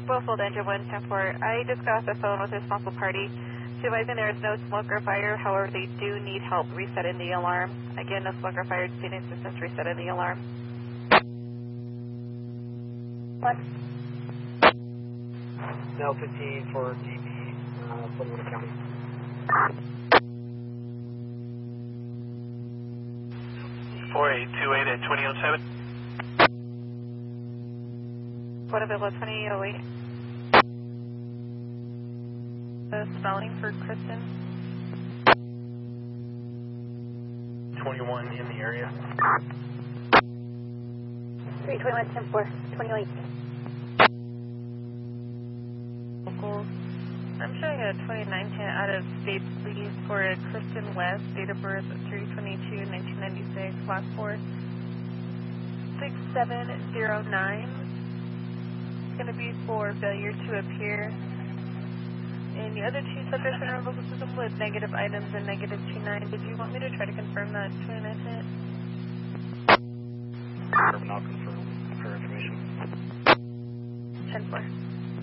Bullfold Engine 110-4. I just got off the phone with the responsible party, supervising there is no smoke or fire. However, they do need help resetting the alarm. Again, no smoke or fire, just need assistance resetting the alarm. What? Now 15 for DB, Florida County. (4828) at 2007. What available 2008? Spelling for Kristen. 21 in the area. 321-10-4, 2008. Local. I'm showing a 2910 out of state, please, for a Kristen West, date of birth 3/22/1996, last 4 6709. It's going to be for failure to appear. And the other two subjects in our local system with negative items and negative 29. Did you want me to try to confirm that 29 hit? Confirm, not confirm. For information. 10-4.